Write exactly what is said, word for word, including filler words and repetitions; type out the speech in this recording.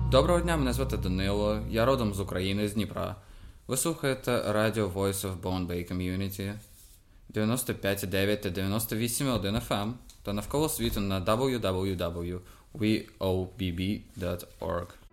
Доброго дня, мене звати Данило, я родом з України, з Дніпра. Ви слухаєте радіо Voice of Bombay Bay Community дев'яносто п'ять дев'ять та дев'яносто вісім один еф ем та навколо світу на дабл ю дабл ю дабл ю крапка ві о бі бі крапка орг.